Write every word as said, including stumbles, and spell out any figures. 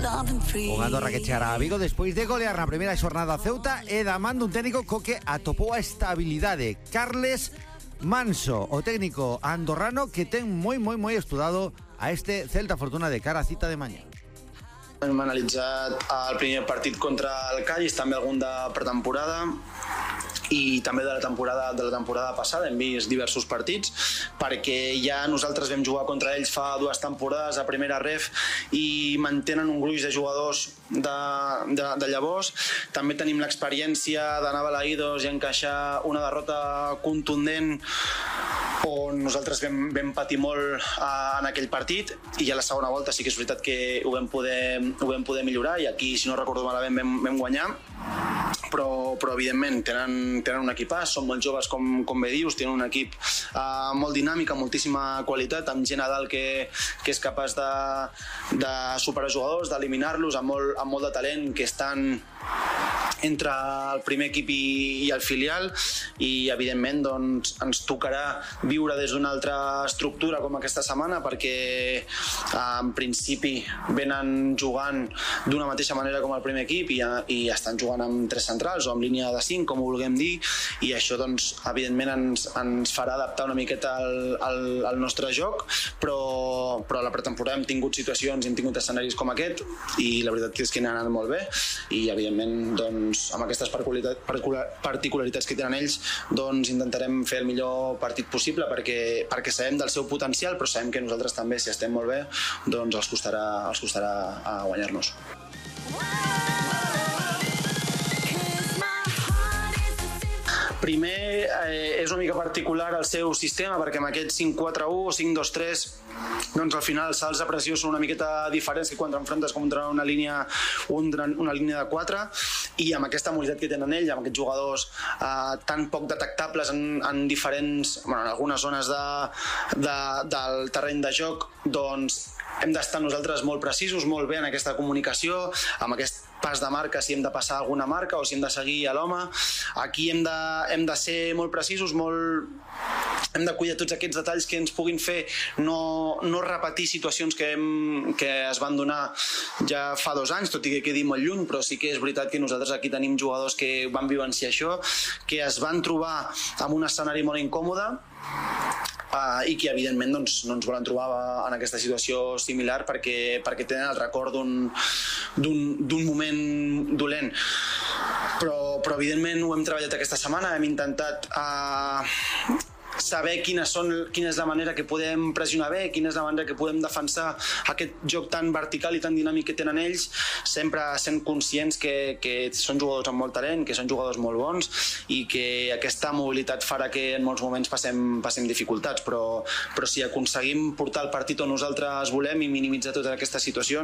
Un Andorra que chegará a Vigo despois de golear na primeira xornada a Ceuta e da man dun técnico co que atopou a estabilidade. Carles Manso, o técnico andorrano que ten moi, moi, moi estudado a este Celta Fortuna de cara a cita de mañá. Hem analitzat el primer partit contra el Cádiz, també algun de pretemporada i també de la temporada de la temporada passada. Hem vist diversos partits perquè ja nosaltres vam jugar contra ells fa dues temporades a primera ref i mantenen un gruix de jugadors de, de, de llavors. També tenim l'experiència d'anar a Balaïdos i encaixar una derrota contundent on nosaltres vam, vam patir molt uh, en aquell partit, i a la segona volta sí que és veritat que ho vam poder, ho vam poder millorar, i aquí, si no recordo malament, vam, vam guanyar. Però, però evidentment tenen, tenen un equipàs, són molt joves com, com bé dius, tenen un equip uh, molt dinàmic, amb moltíssima qualitat, amb gent a dalt que, que és capaç de, de superar jugadors, d'eliminar-los, amb, molt, amb molt de talent, que estan entre el primer equip i, i el filial, i evidentment doncs, ens tocarà viure des d'una altra estructura com aquesta setmana, perquè en principi venen jugant d'una mateixa manera com el primer equip i, i estan jugant amb tres centrals o amb línia de cinc, com ho vulguem dir, i això doncs, evidentment ens, ens farà adaptar una miqueta al, al, al nostre joc, però, però a la pretemporada hem tingut situacions, hem tingut escenaris com aquest, i la veritat és que han anat molt bé, i evidentment doncs, amb aquestes particularitats que tenen ells, doncs intentarem fer el millor partit possible, perquè, perquè sabem del seu potencial, però sabem que nosaltres també, si estem molt bé, doncs els costarà, els costarà a guanyar-nos. Primer, eh, és una mica particular el seu sistema, perquè amb aquest cinc quatre u o cinc dos tres, doncs al final els salts de pressió són una miqueta diferents que quan t'enfrontes contra una línia, una, una línia de quatre, i amb aquesta mobilitat que tenen ells, amb aquests jugadors eh, tan poc detectables en, en diferents, bueno, en algunes zones de, de, del terreny de joc, doncs hem d'estar nosaltres molt precisos, molt bé en aquesta comunicació, amb aquest pas de marca, si hem de passar alguna marca o si hem de seguir a l'home. Aquí hem de, hem de ser molt precisos, molt... hem de cuidar tots aquests detalls que ens puguin fer no, no repetir situacions que, hem, que es van donar ja fa dos anys, tot i que quedi molt lluny, però sí que és veritat que nosaltres aquí tenim jugadors que van vivenciar això, que es van trobar en un escenari molt incòmode, Uh, i que evidentment doncs, no ens volen trobar en aquesta situació similar perquè, perquè tenen el record d'un moment dolent. Però, però evidentment ho hem treballat aquesta setmana, hem intentat uh, saber quines són, quina és la manera que podem pressionar bé, quina és la manera que podem defensar aquest joc tan vertical i tan dinàmic que tenen ells, sempre sent conscients que, que són jugadors amb molt talent, que són jugadors molt bons i que aquesta mobilitat farà que en molts moments passem, passem dificultats, però, però si aconseguim portar el partit on nosaltres volem i minimitzar totes aquestes situacions,